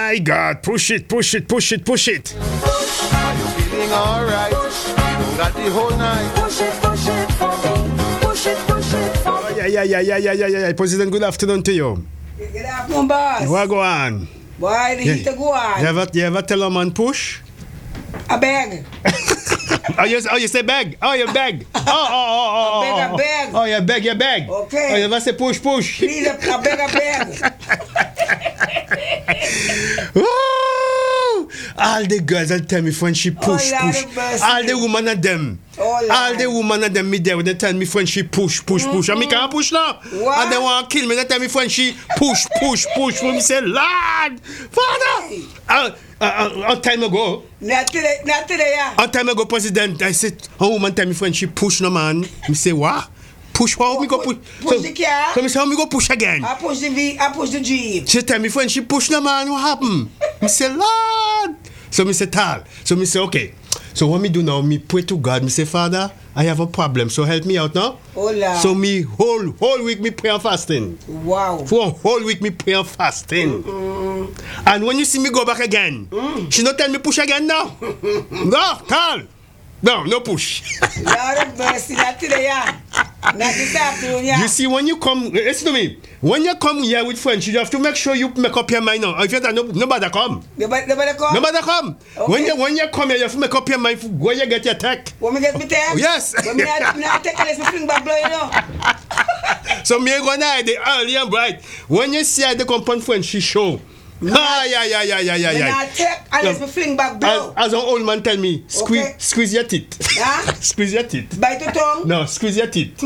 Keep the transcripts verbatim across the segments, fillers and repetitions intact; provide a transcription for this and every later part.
my God. Push it, push it, push it, push it. Are you feeling alright? You got the whole night. Push it, push it for me. Push it, push it for me. Oh, yeah, yeah, yeah, yeah, yeah, yeah, yeah. President, good afternoon to you. Good afternoon, boss. What go on? Boy, the Yeah. heat go on. You ever, you ever tell a man push? I beg. Oh, you, oh, you say beg. Oh, you beg. Oh, oh, oh, oh. I beg, I oh, beg. Oh, you beg, you beg. Okay. Oh, you ever say push, push. Please, I beg, I beg. Woo! All the girls will tell me when she push, Oh, Lord push. have mercy. All the women of them. Oh, Lord. All the women of them, me there, they tell me when she push, push, push. And me can't push now. What? And they want to kill me. They tell me when she push, push, push. When me say, Lord, Father. Uh, uh, uh, a time ago, Not today, not today, yeah. a time ago, President, I said, a woman tell me when she push no man. Me say, what? Push, how me go push? Push so, the car. So me say, how me go push again? I push the V, I push the Jeep. She tell me when she push the man, what happen? Me say, Lord. So me say, tal. So me say, okay. So what me do now, me pray to God. Me say, Father, I have a problem. So help me out now. Oh, Lord. So me whole whole week me pray and fasting. Wow. For a whole week me pray and fasting. Mm-mm. And when you see me go back again, Mm. she not tell me push again now. No, tal. No, no push. Lord of mercy, not today, yeah. Not this afternoon, yeah. You see, when you come, listen to me. When you come here with friends, you have to make sure you make up your mind now. If you don't, no, nobody come. Nobody, nobody come? Nobody come. Okay. When you when you come here, you have to make up your mind for where you get your tech. When me get me take? Oh, yes. When me not, me not take unless me fling back blow, you know. So me gonna hide the early and bright. When you see her, they come on friend, she show. Ah, yeah, yeah, yeah, yeah, yeah, Me yeah. not take unless No. me fling back blow. As, as an old man tell me, squeeze, Okay. squeeze your teeth. Huh? Squeeze your teeth. Bite your tongue. No, squeeze your teeth.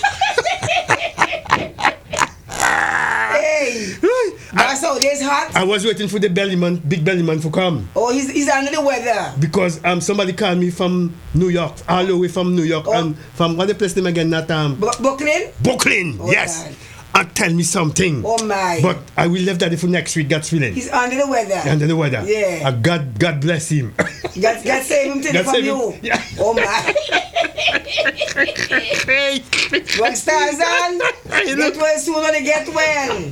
Hey, that's how it's hot. I was waiting for the belly man, big belly man to come. Oh, he's, he's under the weather. Because um somebody called me from New York, all the way from New York, Oh. and from what the place name again, not um Bu- Brooklyn? Brooklyn, Oh, yes. God. And tell me something. Oh, my. But I will leave that for next week, God's willing. He's under the weather. Under the weather. Yeah. Uh, God, God bless him. God, God save him today God from save you. him. Yeah. Oh, my. What stars on? Get well soon when they get well.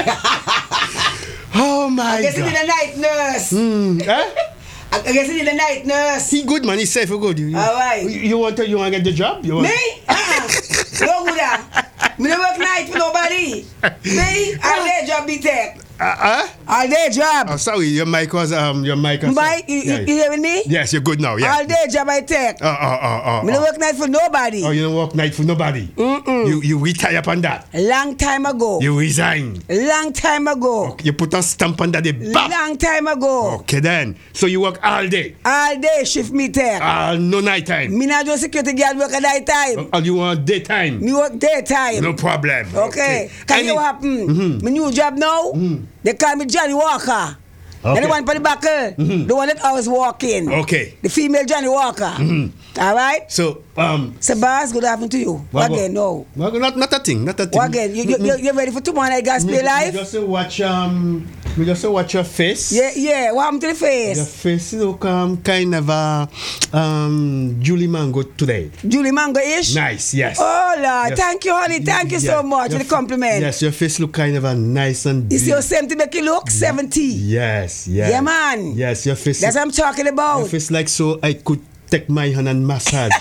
Oh my I guess he need God. a night nurse. Hmm. Huh? I I guess he need a night nurse. He good man. He safe for good. You, All right. You, you want to? You want to get the job? You want? Me? Uh-uh. No good. ah. Me no work night for nobody. Me? All day job be take. Uh, uh? All day job. Oh, sorry. Your mic was um. Your mic. Was, Mike, you, you, yeah. you hearing me? Yes, you're good now. Yeah. All day job I take. Oh, oh, oh, oh, Me no oh. work night for nobody. Oh, you don't work night for nobody. Mm-mm. You you retire upon that. Long time ago. You resign. Long time ago. You put a stamp under the bap. Long time ago. Okay then. So you work all day. All day shift me take. Uh, no night time. Me not just security guard work at night time. Or you want daytime. Me work daytime. No problem. Okay. Can Any- you what happen? Mhm. My new job now, they call me Johnny Walker. Okay. And the one for the buckle, the one that I was walking. Okay. The female Johnny Walker. All right? So um. So, boss, good afternoon to you. What- What again? No. Well, not not a thing. Not a thing. What again? You, you, you, you ready for tomorrow night gospel Me- me live? just uh, watch um. We just uh, watch your face. Yeah, yeah. What happened to the Your face? face look um kind of uh, um Julie Mango today. Julie Mango-ish? Nice. Yes. Oh, Lord. Yes. Thank you, honey. Thank you Yeah. so much for Your the compliment. fa- Yes, your face look kind of a nice and. Is big. your same to make you look seventy? Yes. Yes. Yeah, man. Yes, your face. That's what I'm talking Your about. face like so I could take my hand and massage.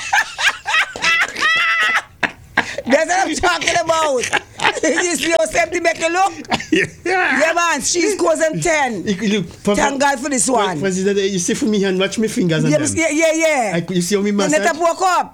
That's what I'm talking about. Is your same to make you look? yeah. Yeah, man. She scores them ten. You, you, for, Thank God for this for- one. President, you see for me hand, watch my fingers and Yeah, them. yeah, yeah. yeah. I, could- you see how me And massage? let up walk up.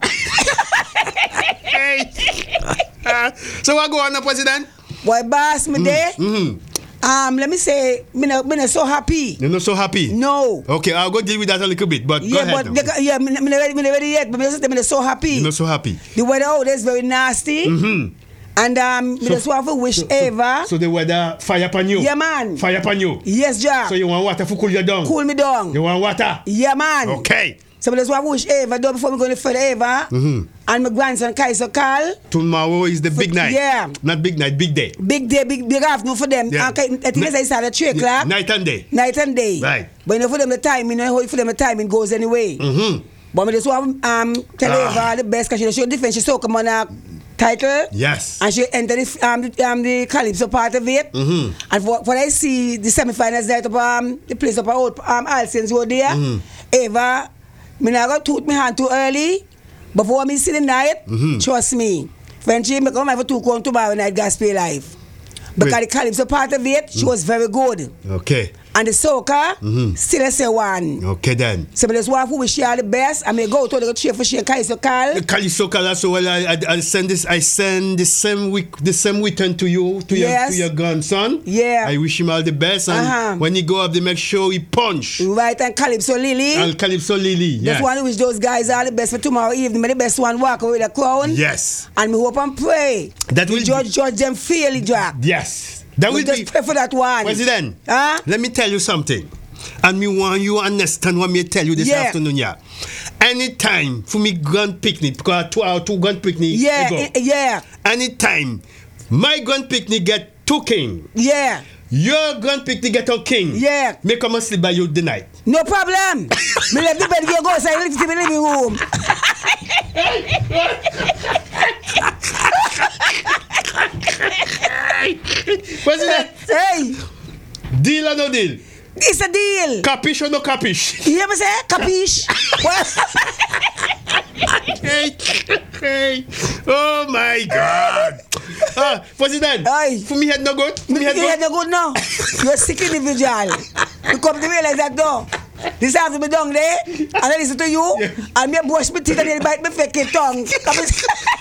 So what go on now, President? Boy, boss, me there. Mm-hmm. Um, let me say, me no, me no so happy. You're not so happy? No. Okay, I'll go deal with that a little bit, but go Yeah, ahead but now. they, got- yeah, me, me not ready, me not ready yet. But me just say me no so happy. You're not so happy. The weather out there is very nasty. Mm-hmm. And um, me So- just want to wish So, Eva. so, so the weather fire upon you? Yeah, man. Fire upon you? Yes, Jack. So you want water to cool you down? Cool me down. You want water? Yeah, man. Okay. So me just want to wish Eva though before me go to further Eva. Mm-hmm. And my grandson Kaiser Carl. Tomorrow is the big night. Yeah. Not big night, big day. Big day, big big afternoon for them. Yeah. And I think Ni- they start at three o'clock. Night and day. Night and day. Right. But you know for them the timing, you know how for them the timing goes anyway. Mm-hmm. But me just want um tell Ah. Eva the best because she show different. She so come on uh, title. Yes. And she entered the, um, the, um, the Calypso part of it. Mm-hmm. And for, when I see the semi-finals there, up, um, the place up old um, Alsens were there, Mm-hmm. Eva, me not go toot my hand too early. Before me see the night, Mhm. trust me. When she make come for two come tomorrow night gospel live. Because Wait. the Calypso part of it, she was very good. Okay. And the soca, Mhm. still I say one. Okay then. So I just want to wish you all the best. I may go to the cheer for she and Calypso Carl. Calypso Kala, so well, I, I, I send this. I send the same week, the same weekend to you, to your, Yes. to your grandson. Yeah. I wish him all the best, and Uh-huh. when he go up, the make sure he punch. Right, and Calypso Lily. And Calypso Lily, Just yes. want to wish those guys all the best for tomorrow evening. May the best one walk away with a crown. Yes, And we hope and pray That will the judge judge them fairly, Jack. yes. That We will just be. pray for that one. President, Huh? let me tell you something. And me want you understand what me tell you this Yeah. afternoon, yeah. Anytime for me grand picnic, because two hour two grand picnic Yeah, ago. eh, yeah, Anytime my grand picnic get two king, yeah. your grand picnic get a king. Yeah. Me come and sleep by you the night. No problem. Me left the bed, you go outside, live to the living room. President, Hey, deal or no deal? it's a deal. Capish or no capish? You hear me say? Capiche? What? Hey, hey. Oh my God. Ah, President, Aye. for me head no good. For me You head hear good. the good now? You're a sick individual. You come to realize that though. This has to be done there, and I listen to you, Yeah. and me brush my teeth and then bite my fake tongue. Come and-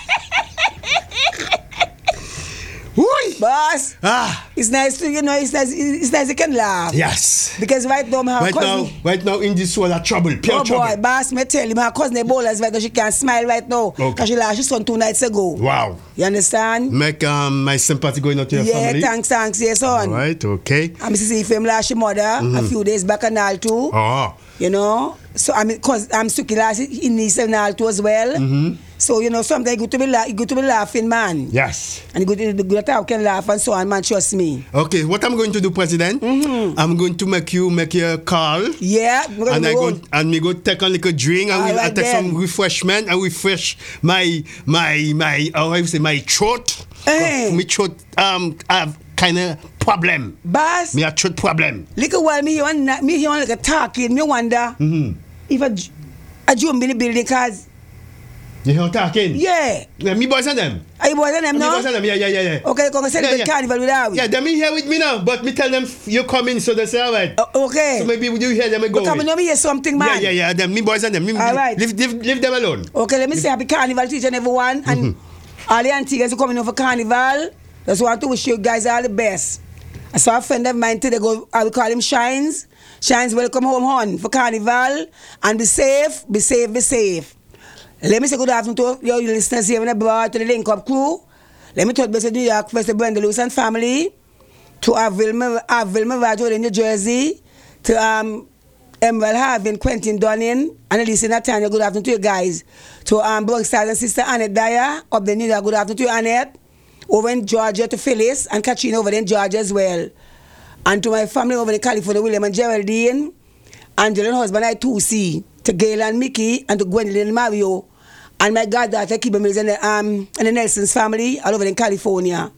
Whoo! Boss, Ah, it's nice to, you know, it's nice, it's nice you can laugh. yes. Because right now, my Right cousin, now, right now in this world of trouble, pure oh trouble. boy, boss, me tell you, my cousin Ebola right now, she can't smile right now. Okay. Because she lost her son two nights ago. Wow. You understand? Make um, my sympathy going out to your Yeah, family. thanks, thanks, yes, son. All right, okay. I'm see if him lost your mother a few days back and all too. Oh, You know, so I mean, cause I'm stuck in last in Nice and all too as well. Mm-hmm. So you know, sometimes good to be la- good to be laughing, man. yes. And good to good to can laugh and so on, man. Trust me. Okay, what I'm going to do, President, Mm-hmm. I'm going to make you make your call. Yeah, we're gonna And I go go and me go take a little drink and All we I right take then. some refreshment and refresh my my my how I say my throat. Hey. My throat um have kind of problem. Boss, Me a throat problem. little while me hear one me hear one like a talking. Me wonder Mm-hmm. if a Ju- a jump in the building, cause You hear talking? yeah, Yeah, me boys and them. are you boys and them Me now? boys and them. Yeah, yeah, yeah, yeah. Okay, come celebrate Yeah, yeah. carnival without we. Yeah, them here with me now, but me tell them you come in, so they say all right. O- okay. So maybe you hear them and go. But come with. on, me hear something, man. Yeah, yeah, yeah. Them, me boys and them. Me, All right. leave, leave, leave them alone. Okay, let me say happy carnival to each and everyone. And all the aunties who coming over carnival, just want to wish you guys all the best. I saw a friend of mine today, go, I will call him Shines. Shines, welcome home, hon, for carnival. And be safe, be safe, be safe. Let me say good afternoon to your listeners here in abroad, to the Link Up crew. Let me talk about New York, first to Brenda Lewis and family. To our Vilma, our Vilma Rajo in New Jersey. To um, Emerald Harvin, Quentin Dunning, and Elisa Natanya, good afternoon to you guys. To um, Brooke Stars and sister Annette Dyer, up the New York, good afternoon to you, Annette. Over in Georgia to Phyllis, and Katrina over there in Georgia as well. And to my family over in California, William and Geraldine, Angela and husband, I two C, to Gail and Mickey, and to Gwendolyn and Mario, and my goddaughter, Kiba Mills, and the, um, and the Nelson's family, all over in California.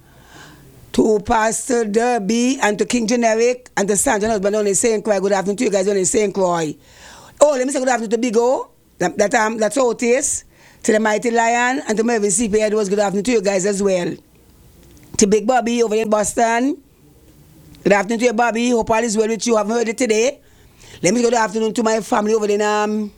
To Pastor Derby, and to King Generic, and to Sandra and husband, only Saint Croix, good afternoon to you guys, only Saint Croix. Oh, let me say good afternoon to Big O, that, that, um, that's Otis, to the Mighty Lion, and to Mervyn C P Edwards, good afternoon to you guys as well. To Big Bobby over in Boston, good afternoon to you, Bobby. Hope all is well with you. I haven't heard it today. Let me go good afternoon to my family over there. Um,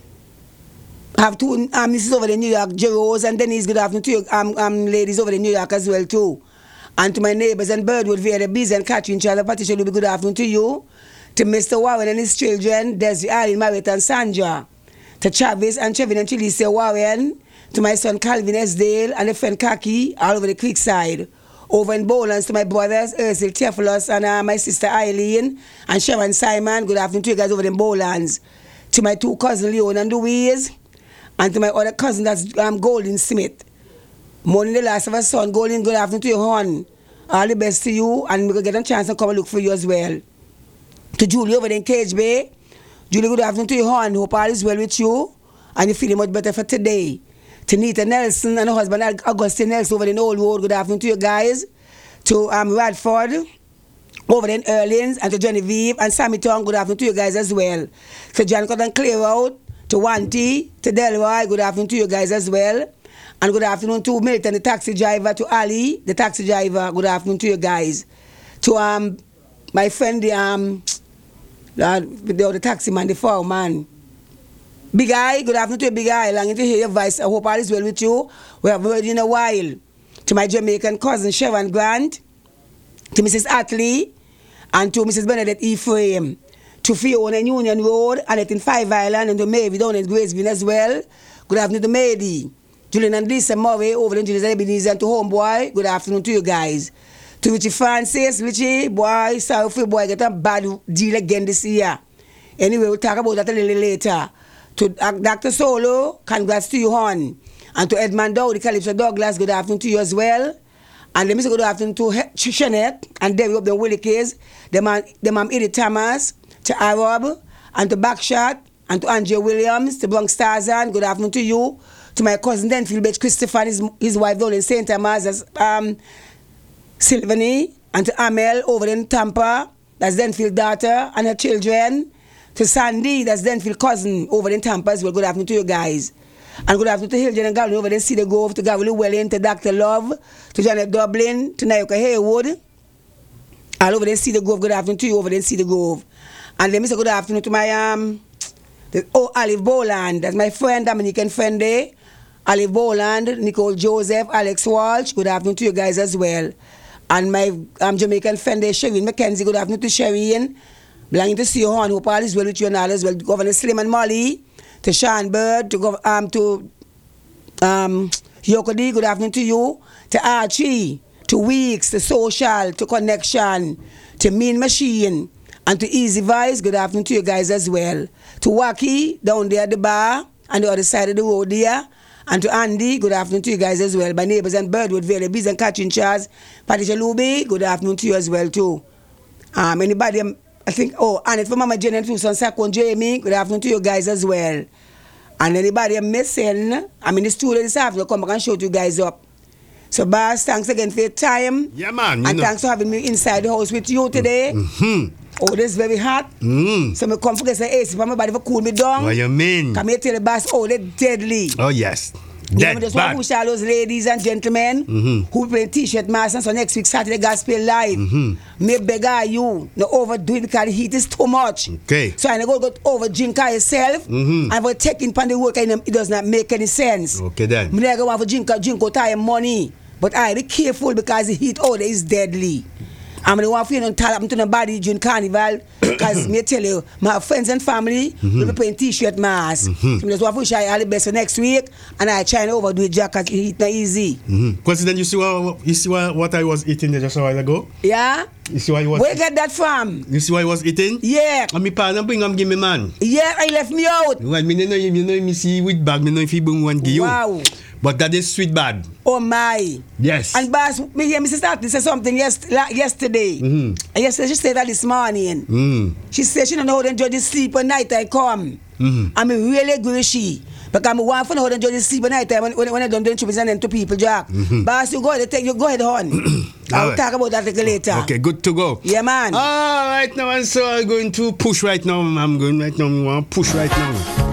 I have two um, missus over there in New York, Jerose and Denise. Good afternoon to you, um, um, ladies over there in New York as well too. And to my neighbors and Birdwood, Vera, Bees and Catherine, Charlotte, Patricia, Luby, good afternoon to you. To Mister Warren and his children, Desiree, Arlene, Marriott and Sandra. To Travis and Trevin and Chilicia Warren. To my son Calvin Esdale and a friend Kaki, all over the creek side. Over in Bowlands, to my brothers, Ursel Theophilus, and uh, my sister Eileen, and Sharon Simon. Good afternoon to you guys over in Bowlands. To my two cousins, Leon and Louise, and to my other cousin, that's um, Golden Smith. Morning, the last of our son, Golden, good afternoon to you, hon. All the best to you, and we're going to get a chance to come and look for you as well. To Julie over there in Cage Bay. Julie, good afternoon to you, hon. Hope all is well with you, and you're feeling much better for today. To Nita Nelson and her husband Augustine Nelson over in Old Road. Good afternoon to you guys. To um, Radford over in Erlins, and to Genevieve and Sammy Town. Good afternoon to you guys as well. To John Cotton Clear Out, to Wanty, to Delroy. Good afternoon to you guys as well. And good afternoon to Milton, the taxi driver, to Ali, the taxi driver. Good afternoon to you guys. To um my friend, the um the, the, the taxi man, the fireman. Big Eye, good afternoon to you, Big Eye. Longing to hear your voice. I hope all is well with you. We have heard you in a while. To my Jamaican cousin, Sharon Grant. To Missus Atley. And to Missus Bernadette Ephraim. To Fiona in Union Road, and it in Five Island, and to Maybe down in Graceville as well. Good afternoon to Mady. Julian and Lisa Murray over in Julius Ebenezer, and to Homeboy. Good afternoon to you guys. To Richie Francis, Richie, boy, sorry for boy, get a bad deal again this year. Anyway, we'll talk about that a little later. To uh, Doctor Solo, congrats to you, hon. And to Edmund Dowdy, Calypso Douglas, good afternoon to you as well. And let me say good afternoon to He- Shanette and Debbie up the Willie Case, the man, the man Edith Thomas, to Arab, and to Backshot, and to Andrea Williams, to Bronx Tarzan, good afternoon to you. To my cousin Denfield Betch Christopher and his, his wife down in Saint Thomas, as um, Sylvanie, and to Amel over in Tampa, that's Denfield's daughter and her children. To Sandy, that's Denfield cousin over in Tampa as well. Good afternoon to you guys. And good afternoon to Hilton and Gavin over in Cedar Grove, to Gavin Llewellyn, to Doctor Love, to Janet Dublin, to Nayoka Haywood. All over in Cedar Grove, good afternoon to you over in Cedar Grove. And let me say good afternoon to my um the, oh Olive Boland, that's my friend, Dominican friend there. Olive Boland, Nicole Joseph, Alex Walsh, good afternoon to you guys as well. And my um, Jamaican friend there, Shereen McKenzie, good afternoon to Shereen. Belonging to see you, hon. Hope all is well with you and all as well. Governor Slim and Molly, to Sean Bird, to go, um to um Yokodi, good afternoon to you. To Archie, to Weeks, to Social, to Connection, to Mean Machine, and to Easy Vice, good afternoon to you guys as well. To Wacky, down there at the bar, on the other side of the road there. And to Andy, good afternoon to you guys as well. My neighbors and Birdwood, Valley Bees and Catching Charles, Patricia Luby, good afternoon to you as well too. Um, anybody, I think, oh, and it's for Mama Jen and Susan Sakon Jamie, good afternoon to you guys as well. And anybody I'm missing, I'm in the studio this afternoon, come back and show you guys up. So, boss, thanks again for your time. Yeah, man. And know. thanks for having me inside the house with you today. Mm-hmm. Oh, this is very hot. Mm. So, I come for get A C for my body for cool me down. What you mean? Come here tell the boss, oh, they're deadly. Oh, yes. Yeah, Dead I just want bad. to push all those ladies and gentlemen Mm-hmm. who play T-shirt masters so next week Saturday Gospel Live. Mm-hmm. Me beg you, no overdo it because the heat is too much. Okay. So I go go over drink yourself Mm-hmm. and for taking pan the work and it does not make any sense. Okay then. Me never want for drink drink out time money, but I be careful because the heat out there is deadly. I'm the one for you to tell up to nobody during carnival because me tell you, my friends and family Mm-hmm. will be playing T-shirt masks. Mhm. So I just want to wish I all the best for next week and I try to overdo it because the heat not easy. Mm-hmm. President, you see what you see what, what I was eating there just a while ago? Yeah? You see what I was Where you get that from? You see what I was eating? Yeah. And me partner bring am give me man. Yeah, I left me out. Well, me no know you know me see with bag, me know if he bring one give you. Wow. But that is sweet bad. Oh my. Yes. And boss, me hear Missus Startley say something yes, la- yesterday. Mhm. And yesterday she said that this morning. Mm. She said she don't know how to enjoy the sleep at night I come. Mhm. I'm really agree with she. Because I'm one for how to enjoy the sleep at night time when, when, when I don't do and then to people, Jack. Mhm. Boss, you go ahead, take, you go ahead, hon. I'll Alright. talk about that a little later. Okay, good to go. Yeah, man. Ah, right now, and so I'm going to push right now. I'm going right now. We want to push right now.